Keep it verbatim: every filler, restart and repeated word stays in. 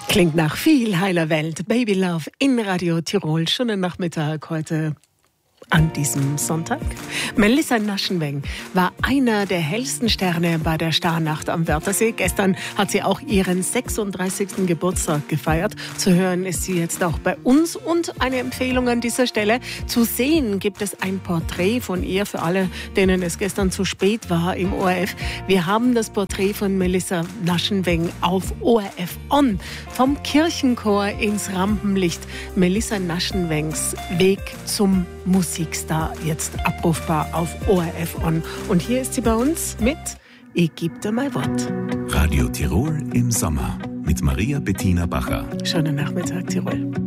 Klingt nach viel heiler Welt. Baby Love in Radio Tirol. Schönen Nachmittag heute an diesem Sonntag. Melissa Naschenweng war einer der hellsten Sterne bei der Starnacht am Wörthersee. Gestern hat sie auch ihren sechsunddreißigsten Geburtstag gefeiert. Zu hören ist sie jetzt auch bei uns. Und eine Empfehlung an dieser Stelle: Zu sehen gibt es ein Porträt von ihr für alle, denen es gestern zu spät war im O R F. Wir haben das Porträt von Melissa Naschenweng auf O R F On. Vom Kirchenchor ins Rampenlicht. Melissa Naschenwengs Weg zum Musikstar, jetzt abrufbar auf O R F On. Und hier ist sie bei uns mit Ich geb dir mein Wort. Radio Tirol im Sommer mit Maria Bettina Bacher. Schönen Nachmittag, Tirol.